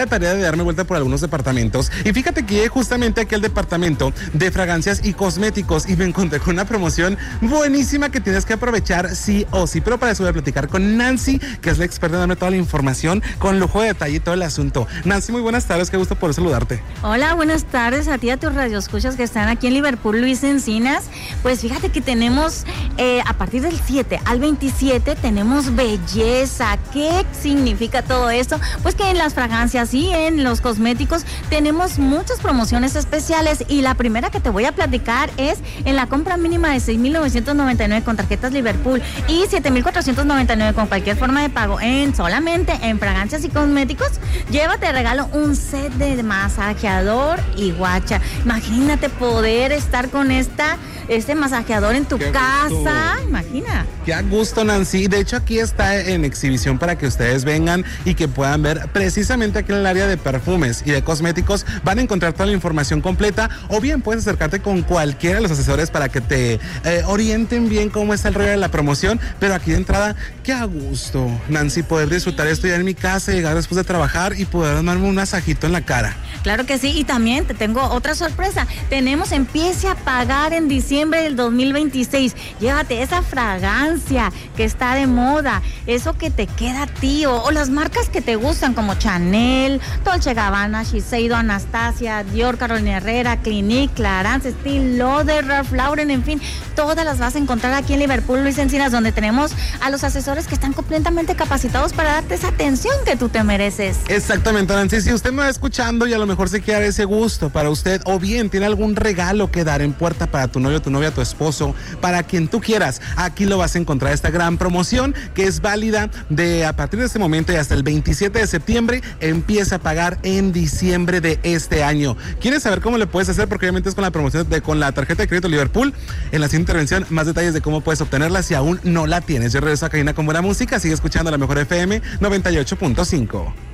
la tarea de darme vuelta por algunos departamentos y fíjate que llegué justamente aquí al departamento de fragancias y cosméticos y me encontré con una promoción buenísima que tienes que aprovechar sí o sí, pero para eso voy a platicar con Nancy, que es la experta en darme toda la información con lujo de detalle y todo el asunto. Nancy, muy buenas tardes, qué gusto poder saludarte. Hola, buenas tardes a ti y a tus radioescuchas que están aquí en Liverpool, Luis Encinas. Pues fíjate que tenemos a partir del 7 al 27 tenemos belleza. ¿Qué significa todo esto? Pues que en las fragancias y en los cosméticos tenemos muchas promociones especiales y la primera que te voy a platicar es en la compra mínima de 6,999 con tarjetas Liverpool y 7,499 con cualquier forma de pago solamente en fragancias y cosméticos, llévate de regalo un set de masajeador y guacha. Imagínate poder estar con este masajeador en tu casa, imagina. Qué a gusto, Nancy. De hecho, aquí está en exhibición para que ustedes vengan y que puedan ver precisamente aquí en el área de perfumes y de cosméticos. Van a encontrar toda la información completa o bien puedes acercarte con cualquiera de los asesores para que te orienten bien cómo está el rollo de la promoción. Pero aquí de entrada, qué a gusto, Nancy, poder disfrutar esto ya en mi casa, llegar después de trabajar y poder darme un masajito en la cara. Claro que sí, y también te tengo otra sorpresa. Tenemos Empiece a pagar en diciembre del 2026. Llévate esa fragancia que está de moda, eso que te queda a ti, o las marcas que te gustan como Chanel, Dolce & Gabbana, Shiseido, Anastasia, Dior, Carolina Herrera, Clinique, Clarins, Estée Lauder, Ralph Lauren, en fin, todas las vas a encontrar aquí en Liverpool, Luis Encinas, donde tenemos a los asesores que están completamente capacitados para darte esa atención que tú te mereces. Exactamente, Nancy, si usted me va escuchando y a lo mejor se quiere dar ese gusto para usted, o bien tiene algún regalo que dar en puerta para tu novio, tu novia, tu esposo, para quien tú quieras, aquí lo vas a encontrar, esta gran promoción que es válida a partir de este momento y hasta el 27 de septiembre, empieza a pagar en diciembre de este año. ¿Quieres saber cómo le puedes hacer? Porque obviamente es con la promoción con la tarjeta de crédito Liverpool. En la siguiente intervención, más detalles de cómo puedes obtenerla si aún no la tienes. Yo regreso a cabina con buena música, sigue escuchando la mejor FM 98.5.